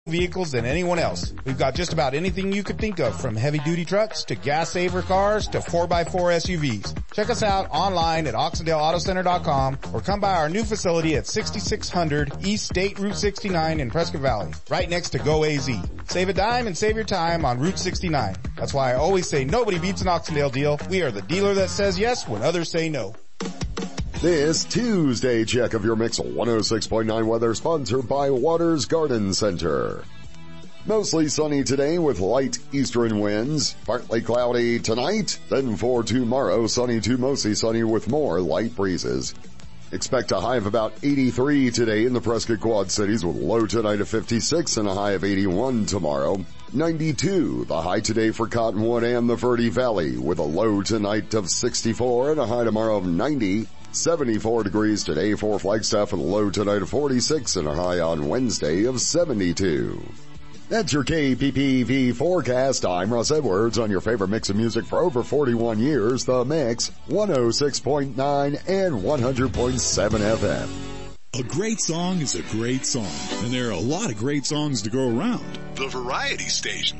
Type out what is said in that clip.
vehicles than anyone else. We've got just about anything you could think of, from heavy-duty trucks to gas-saver cars to 4x4 SUVs. Check us out online at OxendaleAutoCenter.com or come by our new facility at 6600 East State Route 69 in Prescott Valley, right next to Go AZ. Save a dime and save your time on Route 69. That's why I always say nobody beats an Oxendale deal. We are the dealer that says yes when others say no. This Tuesday check of your Mix 106.9 weather sponsored by Waters Garden Center. Mostly sunny today with light eastern winds. Partly cloudy tonight. Then for tomorrow, sunny to mostly sunny with more light breezes. Expect a high of about 83 today in the Prescott Quad Cities with low tonight of 56 and a high of 81 tomorrow. 92, the high today for Cottonwood and the Verde Valley with a low tonight of 64 and a high tomorrow of 90. 74 degrees today for Flagstaff with a low tonight of 46 and a high on Wednesday of 72. That's your KPPV forecast. I'm Russ Edwards on your favorite mix of music for over 41 years, The Mix, 106.9 and 100.7 FM. A great song is a great song, and there are a lot of great songs to go around. The Variety Station.